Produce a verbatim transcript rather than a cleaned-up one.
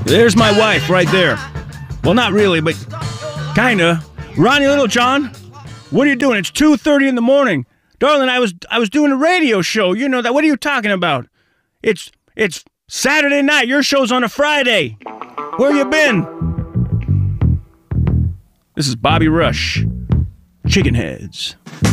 There's my wife right there. Well, not really, but kinda. Ronnie Littlejohn, what are you doing? It's two thirty in the morning. Darling, I was I was doing a radio show. You know that. What are you talking about? It's it's Saturday night. Your show's on a Friday. Where you been? This is Bobby Rush. Chicken Heads.